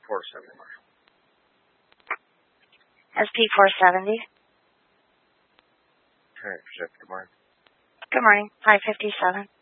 470 Marshall. SP 470. Turner Shift, good morning. Good morning. 557.